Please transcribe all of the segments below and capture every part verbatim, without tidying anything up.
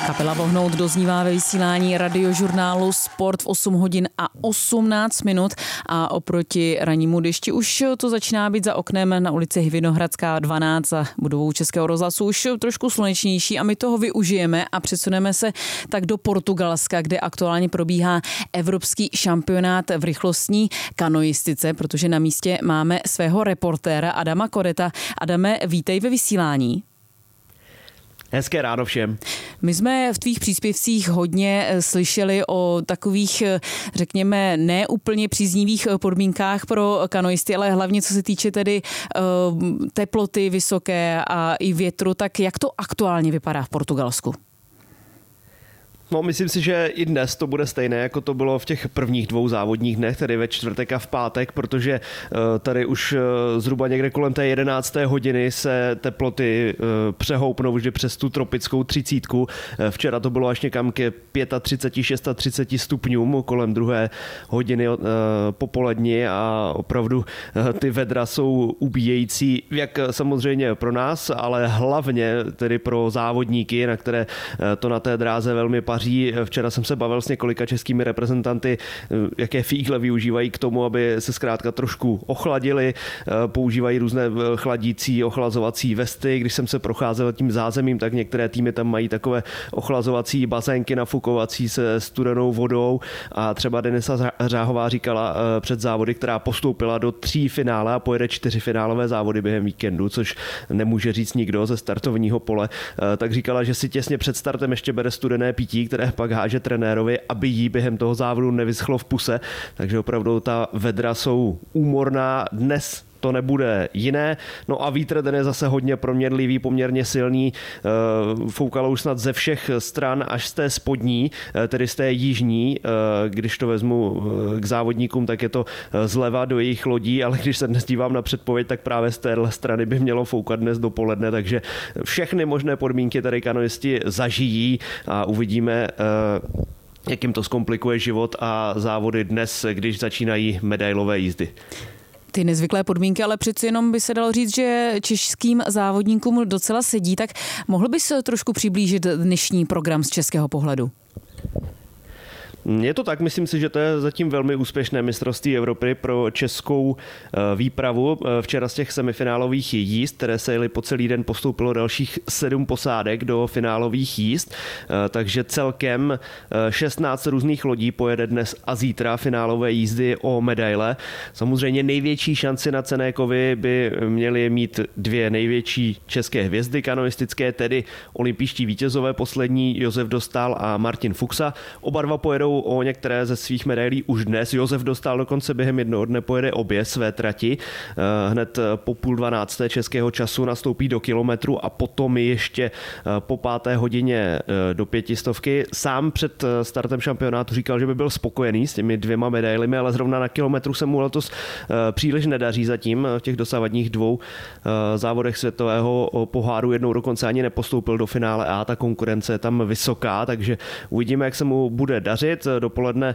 Kapela Vohnout doznívá ve vysílání radiožurnálu Sport v osm hodin a osmnáct minut a oproti rannímu dešti už to začíná být za oknem na ulici Vinohradská dvanáct za budovou Českého rozhlasu už trošku slunečnější a my toho využijeme a přesuneme se tak do Portugalska, kde aktuálně probíhá evropský šampionát v rychlostní kanoistice, protože na místě máme svého reportéra Adama Koreta. Adame, vítej ve vysílání. Hezké ráno všem. My jsme v tvých příspěvcích hodně slyšeli o takových, řekněme, neúplně příznivých podmínkách pro kanoisty, ale hlavně co se týče tedy teploty vysoké a i větru, tak jak to aktuálně vypadá v Portugalsku? No, myslím si, že i dnes to bude stejné, jako to bylo v těch prvních dvou závodních dnech, tedy ve čtvrtek a v pátek, protože tady už zhruba někde kolem té jedenácté hodiny se teploty přehoupnou vždy přes tu tropickou třicítku. Včera to bylo až někam ke třicet pět, třicet šest stupňům kolem druhé hodiny popolední a opravdu ty vedra jsou ubíjející, jak samozřejmě pro nás, ale hlavně tedy pro závodníky, na které to na té dráze velmi paří. Včera jsem se bavil s několika českými reprezentanty, jaké fígle využívají k tomu, aby se zkrátka trošku ochladili. Používají různé chladící, ochlazovací vesty. Když jsem se procházel tím zázemím, tak některé týmy tam mají takové ochlazovací bazénky nafukovací se studenou vodou. A třeba Denisa Řáhová říkala před závody, která postoupila do tří finále a pojede čtyři finálové závody během víkendu, což nemůže říct nikdo ze startovního pole. Tak říkala, že si těsně před startem ještě bere studené pití, které pak háže trenérovi, aby jí během toho závodu nevyschlo v puse. Takže opravdu ta vedra jsou úmorná. Dnes to nebude jiné. No a vítr ten je zase hodně proměnlivý, poměrně silný. Foukalo už snad ze všech stran až z té spodní, tedy z té jižní. Když to vezmu k závodníkům, tak je to zleva do jejich lodí, ale když se dnes dívám na předpověď, tak právě z téhle strany by mělo foukat dnes dopoledne, takže všechny možné podmínky tady kanoisti zažijí a uvidíme, jak jim to zkomplikuje život a závody dnes, když začínají medailové jízdy. Ty nezvyklé podmínky, ale přeci jenom by se dalo říct, že českým závodníkům docela sedí, tak mohl bys trošku přiblížit dnešní program z českého pohledu? Je to tak, myslím si, že to je zatím velmi úspěšné mistrovství Evropy pro českou výpravu. Včera z těch semifinálových jízd, které se jeli po celý den, postoupilo dalších sedm posádek do finálových jízd, takže celkem šestnáct různých lodí pojede dnes a zítra finálové jízdy o medaile. Samozřejmě největší šanci na cenné kovy by měly mít dvě největší české hvězdy kanoistické, tedy olympijští vítězové poslední Josef Dostál a Martin Fuxa. Oba dva pojedou o některé ze svých medailí už dnes. Josef Dostál dokonce během jednoho dne pojede obě své trati. Hned po půl dvanácté českého času nastoupí do kilometru a potom ještě po páté hodině do pětistovky. Sám před startem šampionátu říkal, že by byl spokojený s těmi dvěma medailemi, ale zrovna na kilometru se mu letos příliš nedaří zatím v těch dosavadních dvou závodech světového poháru. Jednou dokonce ani nepostoupil do finále A, ta konkurence je tam vysoká, takže uvidíme, jak se mu bude dařit. Dopoledne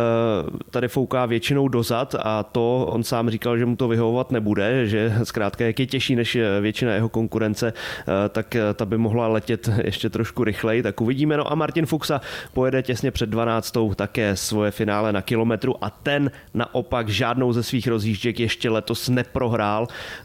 tady fouká většinou dozad a to on sám říkal, že mu to vyhovovat nebude, že zkrátka jak je těžší než většina jeho konkurence, tak ta by mohla letět ještě trošku rychleji, tak uvidíme. No a Martin Fuxa pojede těsně před dvanáctou také svoje finále na kilometru a ten naopak žádnou ze svých rozjížděk ještě letos neprohrál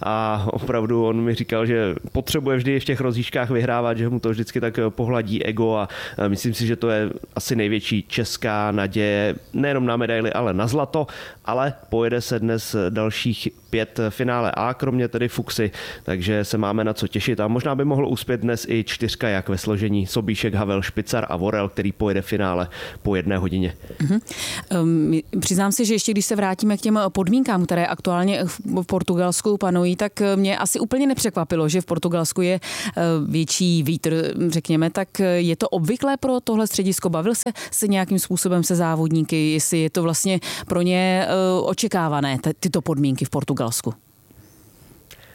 a opravdu on mi říkal, že potřebuje vždy v těch rozjížďkách vyhrávat, že mu to vždycky tak pohladí ego a myslím si, že to je asi největší česká naděje nejenom na medaili, ale na zlato, ale pojede se dnes dalších pět finále A, kromě tedy Fuxy, takže se máme na co těšit a možná by mohl uspět dnes i čtyřka, jak ve složení Sobíšek, Havel, Špicar a Vorel, který pojede finále po jedné hodině. Uh-huh. Um, přiznám si, že ještě když se vrátíme k těm podmínkám, které aktuálně v Portugalsku panují, tak mě asi úplně nepřekvapilo, že v Portugalsku je větší vítr, řekněme, tak je to obvyklé pro tohle středisko? Bavil se se nějakým způsobem se závodníky, jestli je to vlastně pro ně očekávané, tyto podmínky v Portugalsku?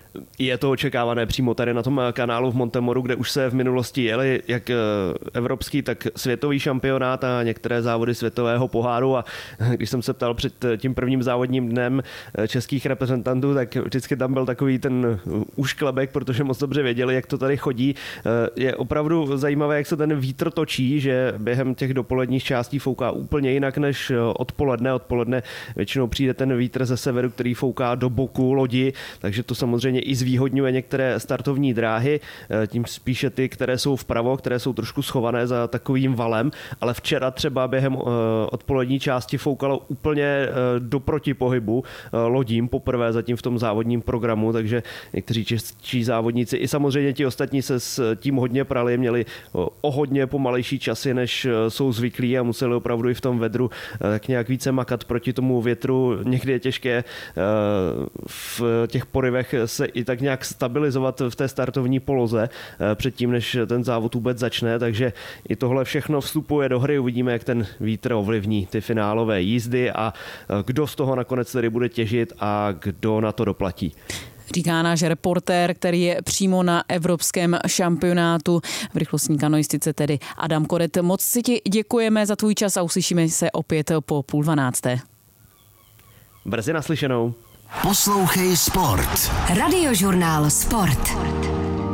je to očekávané přímo tady na tom kanálu v Montemoru, kde už se v minulosti jeli jak evropský, tak světový šampionát a některé závody světového poháru a když jsem se ptal před tím prvním závodním dnem českých reprezentantů, tak vždycky tam byl takový ten úšklebek, protože moc dobře věděli, jak to tady chodí. Je opravdu zajímavé, jak se ten vítr točí, že během těch dopoledních částí fouká úplně jinak než odpoledne. Odpoledne většinou přijde ten vítr ze severu, který fouká do boku lodi, takže to samozřejmě i zvýhodňuje některé startovní dráhy, tím spíše ty, které jsou vpravo, které jsou trošku schované za takovým valem, ale včera třeba během odpolední části foukalo úplně do protipohybu lodím poprvé zatím v tom závodním programu, takže někteří čeští závodníci i samozřejmě ti ostatní se s tím hodně prali, měli o hodně pomalejší časy, než jsou zvyklí a museli opravdu i v tom vedru tak nějak více makat proti tomu větru. Někdy je těžké v těch porivech se i tak nějak stabilizovat v té startovní poloze předtím, než ten závod vůbec začne, takže i tohle všechno vstupuje do hry. Uvidíme, jak ten vítr ovlivní ty finálové jízdy a kdo z toho nakonec tedy bude těžit a kdo na to doplatí. Říká náš reportér, který je přímo na evropském šampionátu v rychlostní kanoistice, tedy Adam Koret. Moc si ti děkujeme za tvůj čas a uslyšíme se opět po půl dvanácté. Brzy naslyšenou. Poslouchej Sport. Radiožurnál Sport.